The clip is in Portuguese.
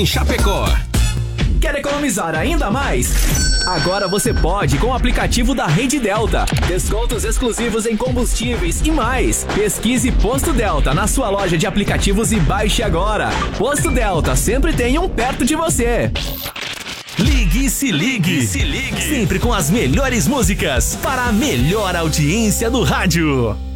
em Chapecó. Quer economizar ainda mais? Agora você pode com o aplicativo da Rede Delta. Descontos exclusivos em combustíveis e mais. Pesquise Posto Delta na sua loja de aplicativos e baixe agora. Posto Delta, sempre tem um perto de você. Ligue e se ligue. Sempre com as melhores músicas para a melhor audiência do rádio.